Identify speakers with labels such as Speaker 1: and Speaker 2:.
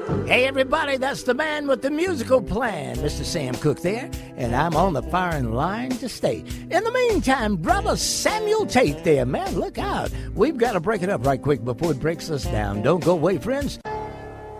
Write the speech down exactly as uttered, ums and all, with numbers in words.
Speaker 1: Hey, everybody, that's the man with the musical plan, Mister Sam Cooke there, and I'm on the firing line to stay. In the meantime, brother Samuel Tate there, man, look out. We've got to break it up right quick before it breaks us down. Don't go away, friends.